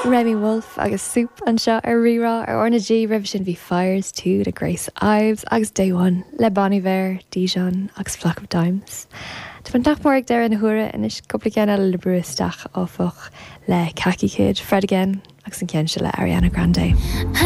Remy Wolf agus Soup an seo ar rirá ar orna G rih sin bhí Fires 2 de Grace Ives agus Day One le Bon Iver, Dijon agus Flock of Dimes. Tá fan dachmór ag deir na huaire inis cúpla ceanna le bruisteach áfach le Khaki Kid, Fred Again agus an cean se le Ariana Grande.